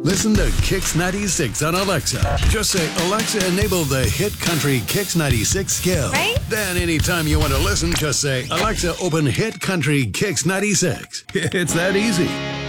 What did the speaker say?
Listen to Kix 96 on Alexa. Just say, Alexa, enable the hit country Kix 96 skill. Right? Then anytime you want to listen, just say, Alexa, open hit country Kix 96. It's that easy.